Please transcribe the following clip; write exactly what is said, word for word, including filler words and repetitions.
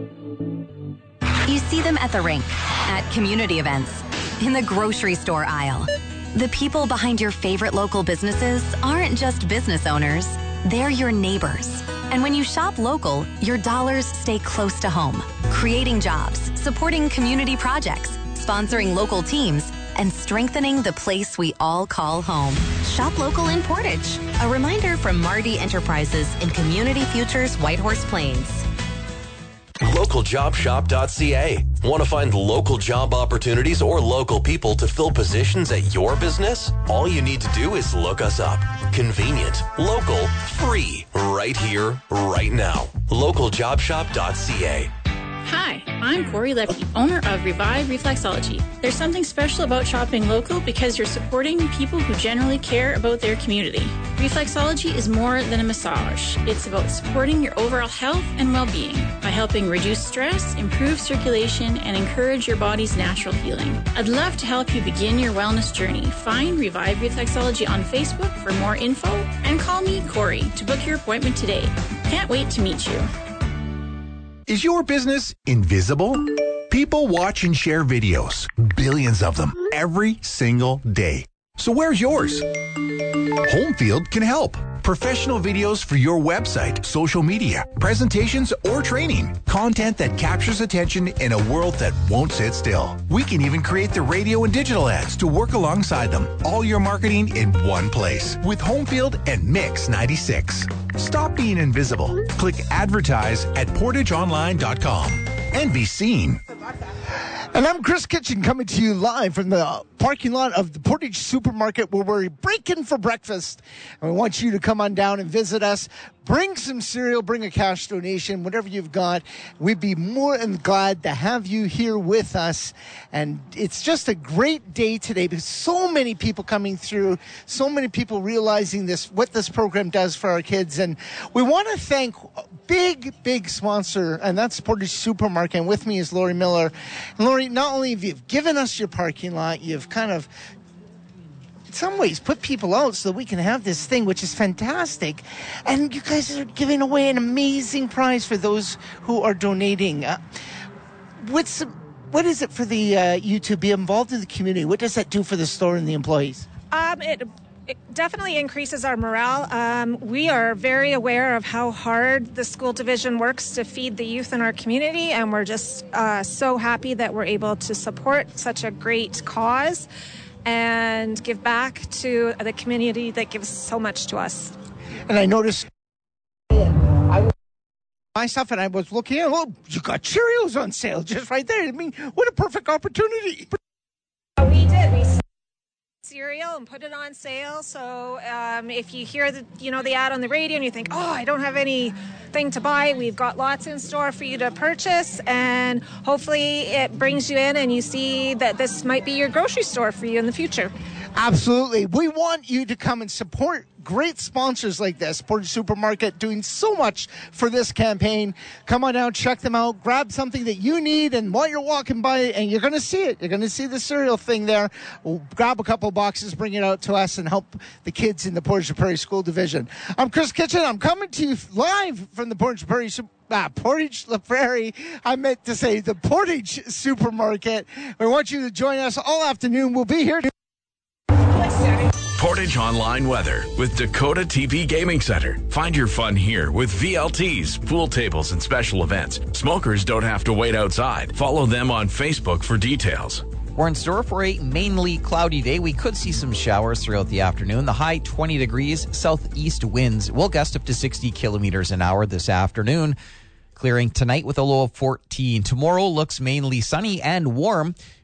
You see them at the rink, at community events, in the grocery store aisle. The people behind your favorite local businesses aren't just business owners, they're your neighbors. And when you shop local, your dollars stay close to home, creating jobs, supporting community projects, sponsoring local teams, and strengthening the place we all call home. Shop local in Portage. A reminder from Marty Enterprises in Community Futures Whitehorse Plains. local job shop dot c a. Want to find local job opportunities or local people to fill positions at your business? All you need to do is look us up. Convenient, local, free, right here, right now. local job shop dot c a. Hi, I'm Corey Levy, owner of Revive Reflexology. There's something special about shopping local because you're supporting people who generally care about their community. Reflexology is more than a massage. It's about supporting your overall health and well-being by helping reduce stress, improve circulation, and encourage your body's natural healing. I'd love to help you begin your wellness journey. Find Revive Reflexology on Facebook for more info and call me, Corey, to book your appointment today. Can't wait to meet you. Is your business invisible? People watch and share videos, billions of them, every single day. So where's yours? Homefield can help. Professional videos for your website, social media, presentations, or training. Content that captures attention in a world that won't sit still. We can even create the radio and digital ads to work alongside them. All your marketing in one place with Homefield and Mix ninety-six. Stop being invisible. Click advertise at portage online dot com and be seen. And I'm Chris Kitchen coming to you live from the parking lot of the Portage Supermarket where we're breaking for breakfast. And we want you to come on down and visit us. Bring some cereal, bring a cash donation, whatever you've got. We'd be more than glad to have you here with us. And it's just a great day today because so many people coming through, so many people realizing this, what this program does for our kids. And we want to thank a big, big sponsor, and that's Portage Supermarket. And with me is Lori Miller. And Lori, not only have you given us your parking lot, you've kind of in some ways put people out so that we can have this thing, which is fantastic. And you guys are giving away an amazing prize for those who are donating. Uh, what's what is it for the uh, you to be involved in the community? What does that do for the store and the employees? Um, it, it definitely increases our morale. Um, we are very aware of how hard the school division works to feed the youth in our community, and we're just uh, so happy that we're able to support such a great cause and give back to the community that gives so much to us. And I noticed I my stuff, and I was looking at, oh, you got Cheerios on sale just right there. I mean, what a perfect opportunity. We did. We cereal and put it on sale. So um, if you hear the you know the ad on the radio and you think, oh, I don't have anything to buy, we've got lots in store for you to purchase, and hopefully it brings you in and you see that this might be your grocery store for you in the future. Absolutely. We want you to come and support great sponsors like this. Portage Supermarket doing so much for this campaign. Come on down, check them out, grab something that you need, and while you're walking by, and you're going to see it, you're going to see the cereal thing there. We'll grab a couple boxes, bring it out to us, and help the kids in the Portage Prairie School Division. I'm Chris Kitchen. I'm coming to you live from the Portage Prairie Ah, Portage La Prairie. I meant to say the Portage Supermarket. We want you to join us all afternoon. We'll be here. Portage Online Weather with Dakota T V Gaming Center. Find your fun here with V L Ts, pool tables, and special events. Smokers don't have to wait outside. Follow them on Facebook for details. We're in store for a mainly cloudy day. We could see some showers throughout the afternoon. The high twenty degrees, southeast winds will gust up to sixty kilometers an hour this afternoon. Clearing tonight with a low of fourteen. Tomorrow looks mainly sunny and warm